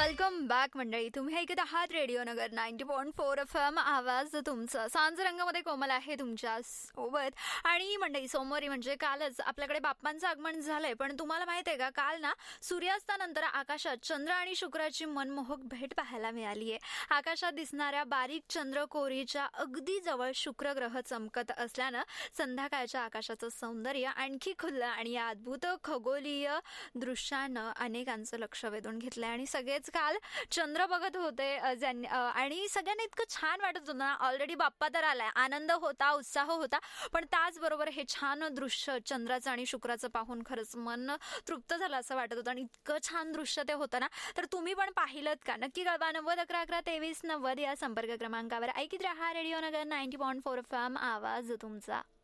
Welcome back मंडळी. तुम्ही ऐकत आहात रेडिओ नगर 90.4 FM. आवाज तुमचा. सांज रंगामध्ये कोमल आहे तुमच्या सोबत. आणि मंडळी, सोमवारी म्हणजे कालच आपल्याकडे बाप्पांचं आगमन झालंय. पण तुम्हाला माहित आहे का, काल ना सूर्यास्तानंतर आकाशात चंद्र आणि शुक्राची मनमोहक भेट पाहायला मिळाली आहे. आकाशात दिसणाऱ्या बारीक चंद्रकोरीच्या अगदी जवळ शुक्र ग्रह चमकत असल्यानं संध्याकाळच्या आकाशाचं सौंदर्य आणखी खुललं आणि या अद्भुत खगोलीय दृश्यानं अनेकांचं लक्ष वेधून घेतलंय. आणि सगळेच काल चंद्र बघत होते आणि सगळ्यांना इतकं छान वाटत होतं ना. ऑलरेडी बाप्पा तर आलाय, आनंद होता, उत्साह होता, पण त्याचबरोबर हे छान दृश्य चंद्राचं आणि शुक्राचं पाहून खरंच मन तृप्त झालं असं वाटत होतं. आणि इतकं छान दृश्य ते होतं ना. तर तुम्ही पण पाहिलं का? नक्की कळवा. 9011112390 या संपर्क क्रमांकावर. ऐकत राहा रेडिओ नगर 90.4 FM. आवाज तुमचा.